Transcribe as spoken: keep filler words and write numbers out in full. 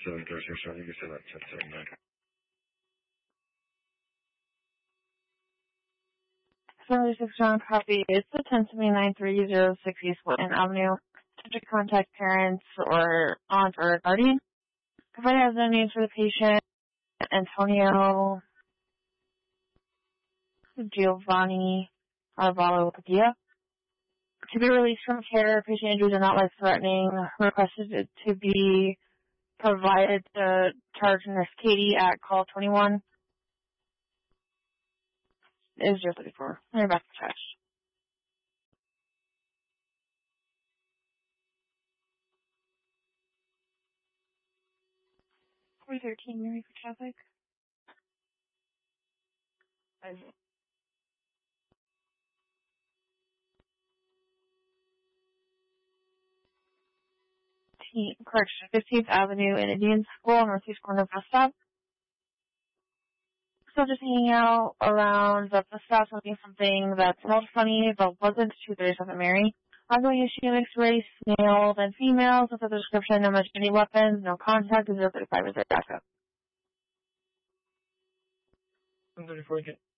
seven zero six seven. You can say that ten seven nine. seven six John, copy. It's the ten seven nine three zero six East Woodland Avenue. To contact parents or aunt or guardian. Provide has no names for the patient. Antonio Giovanni Arvalo Padilla. To be released from care, patient injuries are not life-threatening. Requested to be provided to charge nurse Katie at call twenty-one. Is zero thirty-four. You're back to cash. four thirteen, Mary for traffic. I Correction, fifteenth Avenue in Indian School, northeast corner of bus stop. So just hanging out around the bus stop, looking something that smelled funny, but wasn't. two thirty-seven Mary. Ongoing issue, mixed race, males and females, with a description, no machete weapons, no contact, zero thirty-five is their backup. one thirty-four,